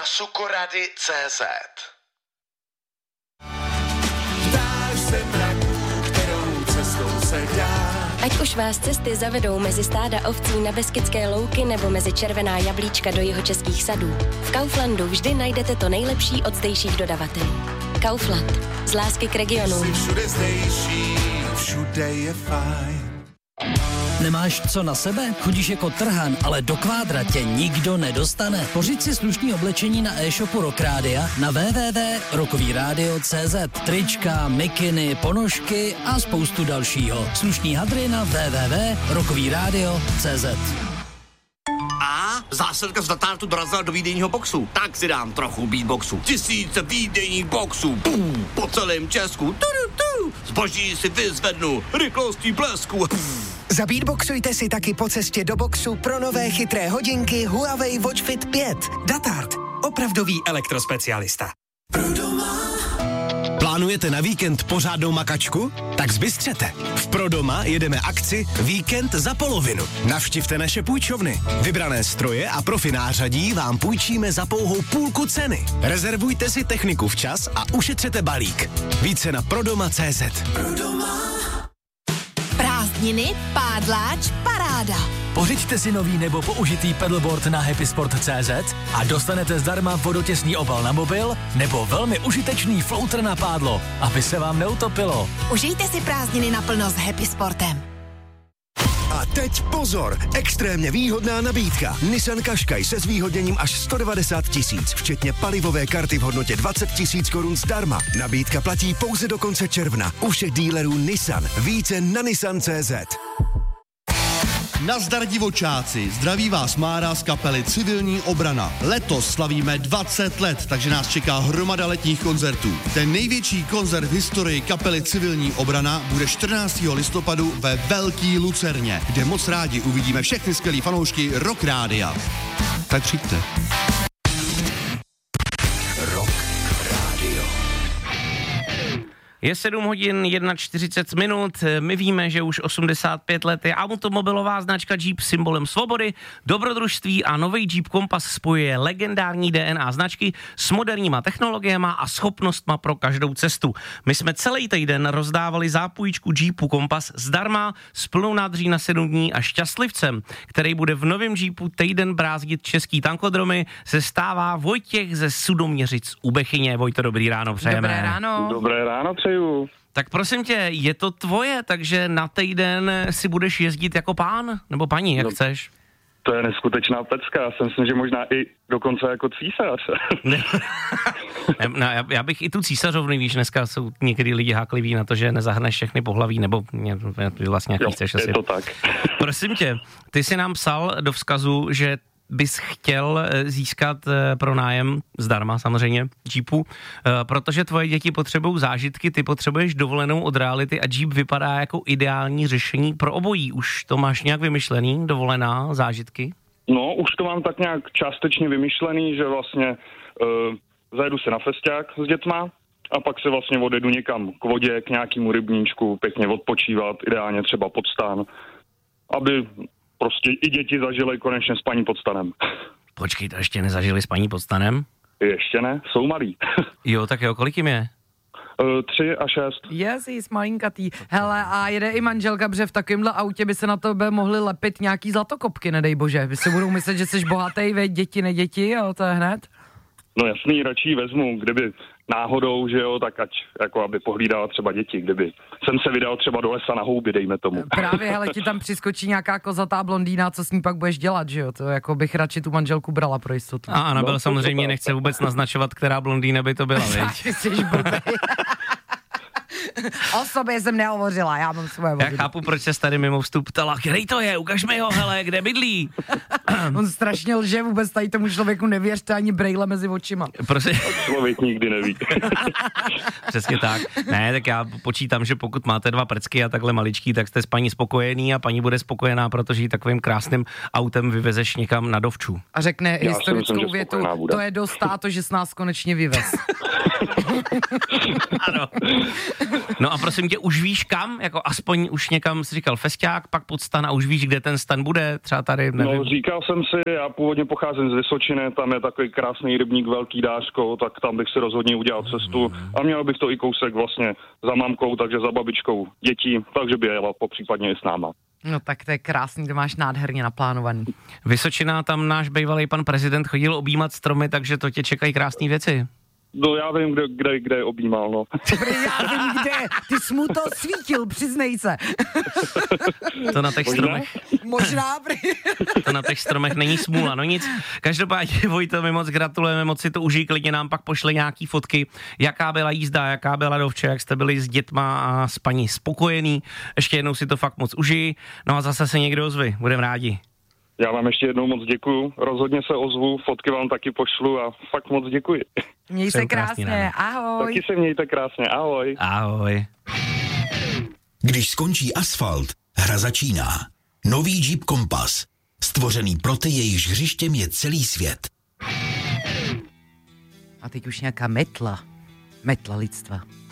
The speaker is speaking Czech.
sukorady.cz. Ať už vás cesty zavedou mezi stáda ovcí na Beskydské louky nebo mezi červená jablíčka do jihočeských sadů, v Kauflandu vždy najdete to nejlepší od zdejších dodavatelů. Kaufland. Z lásky k regionu. Všude zdejší, všude je fajn. Nemáš co na sebe? Chodíš jako trhan, ale do kvádra tě nikdo nedostane. Pořiď si slušný oblečení na e-shopu Rock Rádia na www.rockovyradio.cz. Trička, mikiny, ponožky a spoustu dalšího. Slušný hadry na www.rockovyradio.cz. A zásilka z Datartu dorazila do výdejního boxu. Tak si dám trochu beatboxu. 1000 výdejních boxů. Po celém Česku. Zboží si vyzvednu rychlostí blesku. Zabeatboxujte si taky po cestě do boxu pro nové chytré hodinky Huawei Watch Fit 5. Datart. Opravdový elektrospecialista. Plánujete na víkend pořádnou makačku? Tak zbystřete. V Prodoma jedeme akci Víkend za polovinu. Navštivte naše půjčovny. Vybrané stroje a profi nářadí vám půjčíme za pouhou půlku ceny. Rezervujte si techniku včas a ušetřete balík. Více na prodoma.cz. Prázdniny, pádláč, paráda. Pořiďte si nový nebo použitý pedalboard na happysport.cz a dostanete zdarma vodotěsný obal na mobil nebo velmi užitečný floater na pádlo, aby se vám neutopilo. Užijte si prázdniny naplno s Happy Sportem. A teď pozor, extrémně výhodná nabídka. Nissan Qashqai se zvýhodněním až 190 000, včetně palivové karty v hodnotě 20 000 korun zdarma. Nabídka platí pouze do konce června. U všech dílerů Nissan. Více na nissan.cz. Nazdar divočáci, zdraví vás Mára z kapely Civilní obrana. Letos slavíme 20 let, takže nás čeká hromada letních koncertů. Ten největší koncert v historii kapely Civilní obrana bude 14. listopadu ve Velký Lucerně, kde moc rádi uvidíme všechny skvělý fanoušky Rock Rádia. Tak přijďte. Je 7 hodin 41 minut, my víme, že už 85 let je automobilová značka Jeep symbolem svobody, dobrodružství a nový Jeep Compass spojuje legendární DNA značky s moderníma technologiemi a schopnostma pro každou cestu. My jsme celý týden rozdávali zápůjčku Jeepu Compass zdarma s plnou nádrží na 7 dní a šťastlivcem, který bude v novém Jeepu týden brázdit český tankodromy, se stává Vojtěch ze Sudoměřic u Bechyně. Vojto, dobrý ráno přejeme. Dobré ráno. Dobré ráno přeju. Tak prosím tě, je to tvoje, takže na týden si budeš jezdit jako pán, nebo paní, jak chceš? To je neskutečná pecka, já si myslím, že možná i dokonce jako císař. No, já bych i tu císařovny, víš, dneska jsou někdy lidi hákliví na to, že nezahrneš všechny pohlaví, nebo vlastně jaký chceš asi. Je to tak. Prosím tě, ty jsi nám psal do vzkazu, že bys chtěl získat pronájem zdarma samozřejmě Jeepu, protože tvoje děti potřebují zážitky, ty potřebuješ dovolenou od reality a Jeep vypadá jako ideální řešení pro obojí. Už to máš nějak vymyšlený, dovolená, zážitky? No, už to mám tak nějak částečně vymyšlený, že vlastně zajedu se na festiák s dětma a pak se vlastně odjedu někam k vodě, k nějakému rybníčku, pěkně odpočívat, ideálně třeba pod stán, aby prostě i děti zažily konečně spaní pod stanem. Počkej, to ještě nezažili spaní pod stanem? Ještě ne, jsou malí. Jo, tak jo, kolik jim je? 3 a 6. Jsi malinkatý. Hele, a jede i manželka, protože v takovémhle autě by se na tebe mohly lepit nějaký zlatokopky, nedej bože. Vy si budou myslet, že jsi bohatý, veď děti, neděti, jo, to je hned. No jasný, radši vezmu, kdyby náhodou, že jo, tak ať, jako aby pohlídala třeba děti, kdyby jsem se vydal třeba do lesa na houby, dejme tomu. Právě, hele, ti tam přiskočí nějaká kozatá blondýna, co s ní pak budeš dělat, že jo, to jako bych radši tu manželku brala pro jistotu. A Anabel samozřejmě nechce vůbec naznačovat, která blondýna by to byla, viď? Ty jsi o sobě jsem nehovořila, já mám svoje Já chápu, proč se tady mimo vstup ptala, který to je, ukaž mi ho, hele, kde bydlí. On strašně lže, vůbec tady tomu člověku nevěřte ani brejle mezi očima. Člověk nikdy neví. Přesně tak. Ne, tak já počítám, že pokud máte 2 prcky a takhle maličký, tak jste s paní spokojený a paní bude spokojená, protože ji takovým krásným autem vyvezeš někam na dovču. A řekne historickou větu, to je dost, táto, že s nás konečně vyvez. Ano. No a prosím tě, už víš kam? Jako aspoň už někam jsi říkal festiák, pak pod stan a už víš, kde ten stan bude? Třeba tady, nevím. No, říkal jsem si, já původně pocházím z Vysočiny, tam je takový krásný rybník Velký Dáško, tak tam bych si rozhodně udělal cestu a měl bych to i kousek vlastně za mamkou, takže za babičkou dětí, takže by jela popřípadně i s náma. No tak to je krásný, to máš nádherně naplánovaný. Vysočina, tam náš bývalý pan prezident chodil objímat stromy, takže to tě čekají krásné věci. No já vím, kde je objímal, no. Já vím, kde, ty jsi mu to svítil, přiznej se. To na těch stromech. Možná, To na těch stromech není smůla, no nic. Každopádně, Vojto, my moc gratulujeme, moc si to užij, klidně nám pak pošle nějaký fotky, jaká byla jízda, jaká byla dovče, jak jste byli s dětma a s paní spokojený. Ještě jednou si to fakt moc užij, no a zase se někdo ozvi, budeme rádi. Já vám ještě jednou moc děkuju, rozhodně se ozvu, fotky vám taky pošlu a fakt moc děkuji. Měj se krásně, ahoj. Taky se mějte krásně, ahoj. Ahoj. Když skončí asfalt, hra začíná. Nový Jeep Compass. Stvořený pro ty, jejichž hřištěm je celý svět. A teď už nějaká metla lidstva.